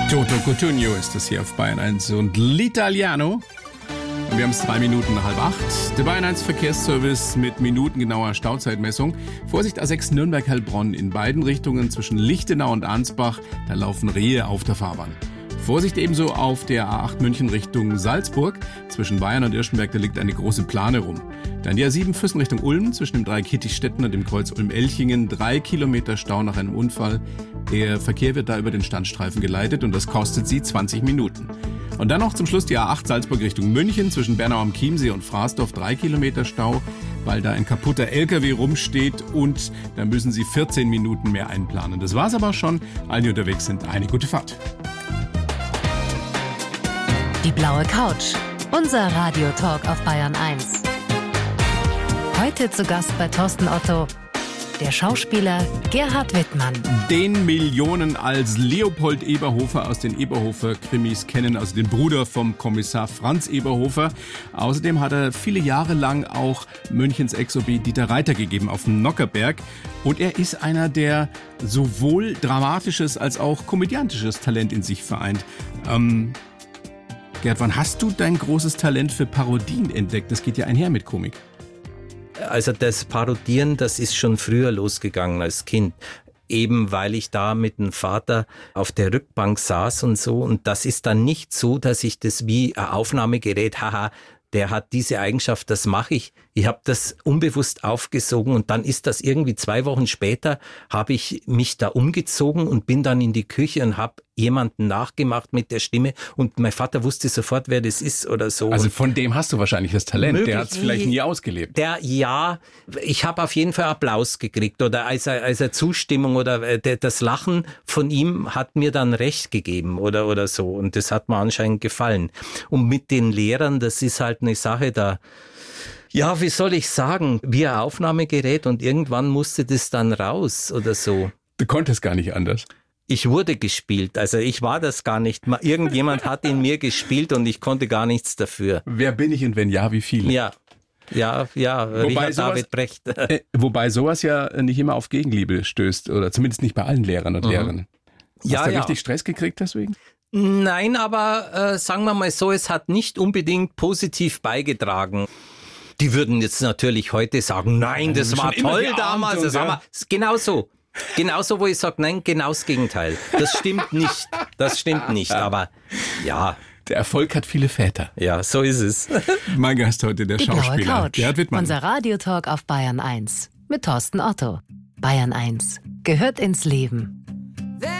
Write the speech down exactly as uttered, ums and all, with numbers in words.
Toto Cutugno ist das hier auf Bayern eins und L'Italiano. Und wir haben es drei Minuten nach halb acht. Der Bayern eins Verkehrsservice mit minutengenauer Stauzeitmessung. Vorsicht A sechs Nürnberg-Heilbronn in beiden Richtungen zwischen Lichtenau und Ansbach. Da laufen Rehe auf der Fahrbahn. Vorsicht ebenso auf der A acht München Richtung Salzburg. Zwischen Bayern und Irschenberg, da liegt eine große Plane rum. Dann die A sieben Füssen Richtung Ulm zwischen dem Dreieck Hittichstetten und dem Kreuz Ulm-Elchingen. Drei Kilometer Stau nach einem Unfall. Der Verkehr wird da über den Standstreifen geleitet und das kostet Sie zwanzig Minuten. Und dann noch zum Schluss die A acht Salzburg Richtung München zwischen Bernau am Chiemsee und Fraßdorf. Drei Kilometer Stau, weil da ein kaputter L K W rumsteht und da müssen Sie vierzehn Minuten mehr einplanen. Das war's aber schon. Allen, die unterwegs sind, eine gute Fahrt. Die blaue Couch, unser Radiotalk auf Bayern eins. Heute zu Gast bei Thorsten Otto, der Schauspieler Gerhard Wittmann. Den Millionen als Leopold Eberhofer aus den Eberhofer-Krimis kennen, also den Bruder vom Kommissar Franz Eberhofer. Außerdem hat er viele Jahre lang auch Münchens Ex-O B Dieter Reiter gegeben auf dem Nockerberg. Und er ist einer, der sowohl dramatisches als auch komödiantisches Talent in sich vereint. Ähm, Gerd, wann hast du dein großes Talent für Parodien entdeckt? Das geht ja einher mit Komik. Also das Parodieren, das ist schon früher losgegangen als Kind. Eben weil ich da mit dem Vater auf der Rückbank saß und so. Und das ist dann nicht so, dass ich das wie ein Aufnahmegerät, haha, der hat diese Eigenschaft, das mache ich. Ich habe das unbewusst aufgesogen und dann ist das irgendwie zwei Wochen später, habe ich mich da umgezogen und bin dann in die Küche und habe jemanden nachgemacht mit der Stimme und mein Vater wusste sofort, wer das ist oder so. Also von dem hast du wahrscheinlich das Talent, Möglich, der hat es vielleicht nie ausgelebt. Der, ja, ich habe auf jeden Fall Applaus gekriegt oder als, als eine Zustimmung oder das Lachen von ihm hat mir dann recht gegeben oder, oder so und das hat mir anscheinend gefallen. Und mit den Lehrern, das ist halt eine Sache da, ja, wie soll ich sagen, wie ein Aufnahmegerät und irgendwann musste das dann raus oder so. Du konntest gar nicht anders. Ich wurde gespielt, also ich war das gar nicht. Irgendjemand hat in mir gespielt und ich konnte gar nichts dafür. Wer bin ich und wenn ja, wie viele? Ja, ja, ja, wobei Richard sowas, David Brecht. Äh, wobei sowas ja nicht immer auf Gegenliebe stößt oder zumindest nicht bei allen Lehrern und mhm. Lehrern. Hast ja, du ja. richtig Stress gekriegt deswegen? Nein, aber äh, sagen wir mal so, es hat nicht unbedingt positiv beigetragen. Die würden jetzt natürlich heute sagen, nein, das war toll damals. Das war genau so. Genauso, wo ich sage, nein, genau das Gegenteil. Das stimmt nicht. Das stimmt nicht, aber ja. Der Erfolg hat viele Väter. Ja, so ist es. Mein Gast heute, der Die Schauspieler blaue Couch, Gerhard Wittmann. unser Radiotalk auf Bayern eins mit Thorsten Otto. Bayern eins gehört ins Leben.